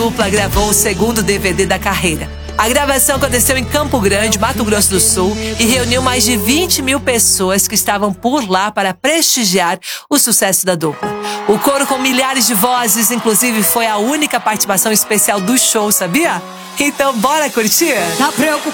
dupla gravou o segundo DVD da carreira. A gravação aconteceu em Campo Grande, Mato Grosso do Sul, e reuniu mais de 20 mil pessoas que estavam por lá para prestigiar o sucesso da dupla. O coro com milhares de vozes, inclusive, foi a única participação especial do show, sabia? Então, bora curtir? Tá preocupado?